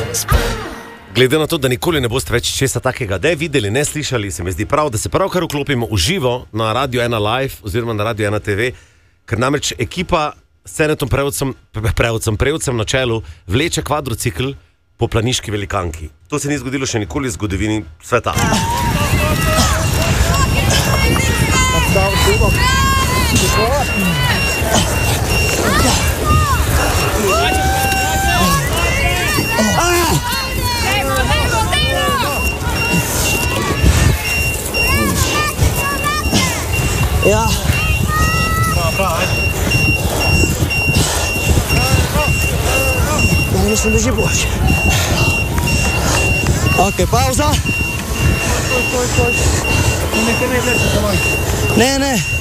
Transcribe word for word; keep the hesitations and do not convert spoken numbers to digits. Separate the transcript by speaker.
Speaker 1: Glede na to, da nikoli ne boste več česa takega ne videli, ne slišali, se mi zdi prav, da se pravkar vklopimo v živo na Radio ena Live oziroma na Radio ena T V, ker namreč ekipa s Senetom Prevcem, Prevcem, Prevcem na čelu vleče kvadrocikl po planiški velikanki. To se ni zgodilo še nikoli v zgodovini sveta.
Speaker 2: Ja. Ja, mislim, da že boš. Ok, pauza. Ne, ne.